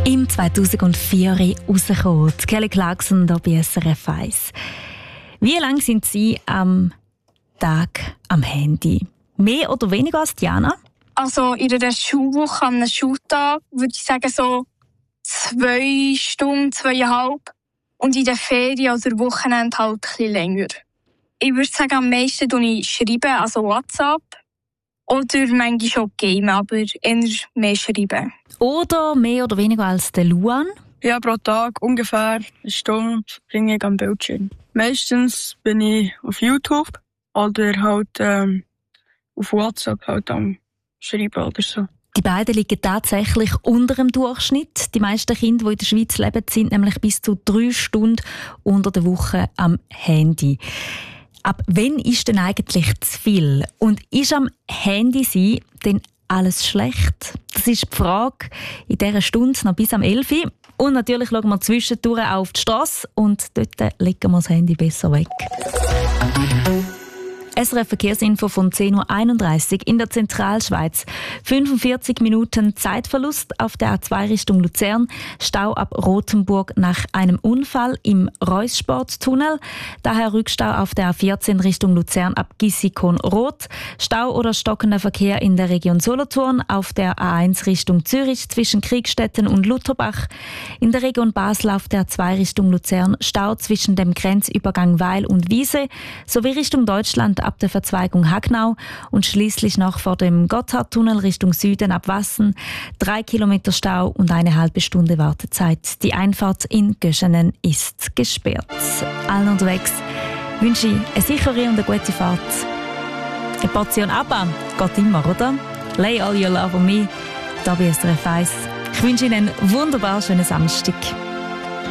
Im 2004 rausgekommen, Kelly Clarkson hier bei SRF 1. Wie lange sind Sie am Tag am Handy? Mehr oder weniger als Diana? Also in einer Schulwoche, an einem Schultag, würde ich sagen so 2 Stunden, 2,5. Und in den Ferien oder Wochenende halt ein bisschen länger. Ich würde sagen, am meisten schreibe, also WhatsApp. Oder manchmal auch gamen, aber eher mehr schreiben. Oder mehr oder weniger als der Luan? Ja, pro Tag ungefähr 1 Stunde verbringe ich am Bildschirm. Meistens bin ich auf YouTube oder halt auf WhatsApp halt am Schreiben oder so. Die beiden liegen tatsächlich unter dem Durchschnitt. Die meisten Kinder, die in der Schweiz leben, sind nämlich bis zu 3 Stunden unter der Woche am Handy. Ab wann ist denn eigentlich zu viel? Und ist am Handy sein denn alles schlecht? Das ist die Frage in dieser Stunde noch bis am 11 Uhr. Und natürlich schauen wir zwischendurch auch auf die Strasse und dort legen wir das Handy besser weg. SRF Verkehrsinfo von 10.31 Uhr in der Zentralschweiz. 45 Minuten Zeitverlust auf der A2 Richtung Luzern. Stau ab Rothenburg nach einem Unfall im Reussporttunnel. Daher Rückstau auf der A14 Richtung Luzern ab Gissikon-Rot. Stau oder stockender Verkehr in der Region Solothurn auf der A1 Richtung Zürich zwischen Kriegstetten und Lutherbach. In der Region Basel auf der A2 Richtung Luzern Stau zwischen dem Grenzübergang Weil und Wiese sowie Richtung Deutschland ab der Verzweigung Hagnau und schließlich noch vor dem Gotthardtunnel Richtung Süden ab Wassen 3 Kilometer Stau und eine halbe Stunde Wartezeit. Die Einfahrt in Göschenen ist gesperrt. Allen unterwegs wünsche ich eine sichere und eine gute Fahrt. Eine Portion ABBA geht immer, oder? Lay all your love on me, da bei SRF 1. Ich wünsche Ihnen einen wunderbar schönen Samstag.